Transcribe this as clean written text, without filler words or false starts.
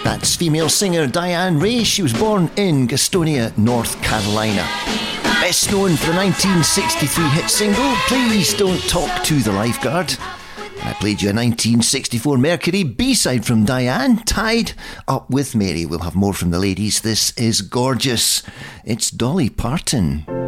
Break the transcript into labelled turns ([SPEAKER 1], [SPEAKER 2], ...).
[SPEAKER 1] That's female singer Diane Ray. She was born in Gastonia, North Carolina. Best known for the 1963 hit single, Please Don't Talk to the Lifeguard. I played you a 1964 Mercury B-side from Diane, Tied Up with Mary. We'll have more from the ladies. This is gorgeous. It's Dolly Parton.